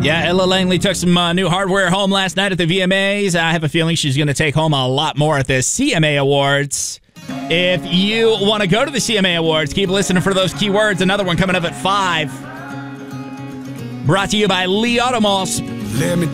Yeah, Ella Langley took some new hardware home last night at the VMAs. I have a feeling she's going to take home a lot more at the CMA Awards. If you want to go to the CMA Awards, keep listening for those keywords. Another one coming up at 5. Brought to you by Lee Automall.